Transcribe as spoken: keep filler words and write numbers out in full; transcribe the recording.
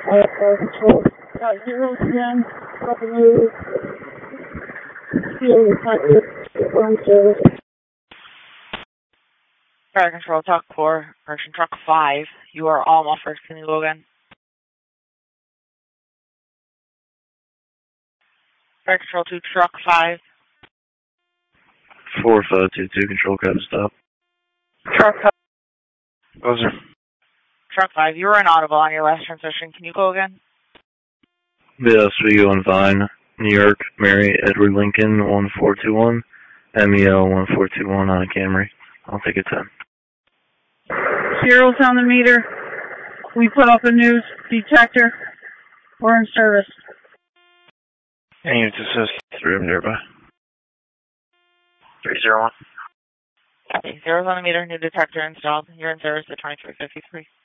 Uh, fire control. Uh, zero ten, couple news. Field assignment. One service. Fire control, talk four, Merchant truck five. You are all muffled. Can you go again? Fire control two, truck five. four five two two, control cabin stop. Truck five. Oh, sir. Truck five, you were inaudible on your last transmission. Can you go again? Yes, we go in Vine, New York, Mary Edward Lincoln, one four two one, M E L one four two one on a Camry. I'll take a ten. Zero's on the meter. We put up a news detector. We're in service. Any units assist, three of them nearby. three zero one. Okay, zero's on the meter, new detector installed. You're in service at twenty-three fifty-three.